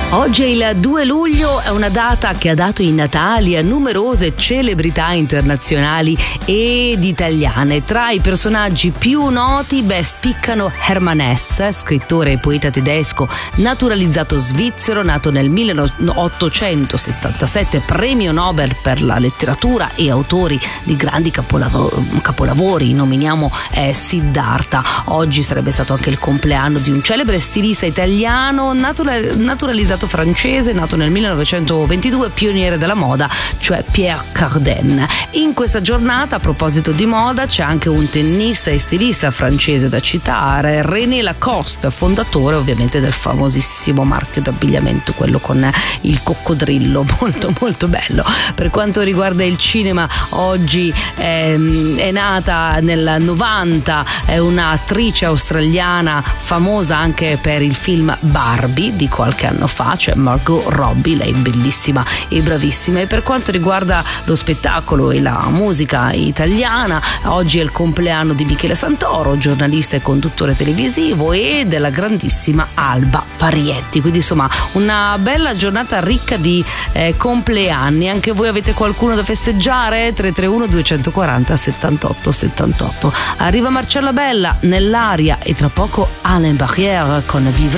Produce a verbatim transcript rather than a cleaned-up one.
Oggi è il due luglio, è una data che ha dato i natali a numerose celebrità internazionali ed italiane. Tra i personaggi più noti, beh, spiccano Hermann Hesse, scrittore e poeta tedesco, naturalizzato svizzero, nato nel milleottocentosettantasette, premio Nobel per la letteratura e autori di grandi capolavori. capolavori. Nominiamo eh, Siddhartha. Oggi sarebbe stato anche il compleanno di un celebre stilista italiano, natura- naturalizzato francese, nato nel millenovecentoventidue, pioniere della moda, cioè Pierre Cardin. In questa giornata, a proposito di moda, c'è anche un tennista e stilista francese da citare, René Lacoste, fondatore ovviamente del famosissimo marchio d'abbigliamento, quello con il coccodrillo, molto molto bello. Per quanto riguarda il cinema, oggi ehm, è nata nel novanta, è un'attrice australiana famosa anche per il film Barbie di qualche anno fa, cioè Margot Robbie, lei bellissima e bravissima. E per quanto riguarda lo spettacolo e la musica italiana, oggi è il compleanno di Michele Santoro, giornalista e conduttore televisivo, e della grandissima Alba Parietti. Quindi insomma una bella giornata ricca di eh, compleanni. Anche voi avete qualcuno da festeggiare? tre tre uno due quattro zero settantotto settantotto. Arriva Marcella Bella nell'aria e tra poco Alain Barrière con Vivre.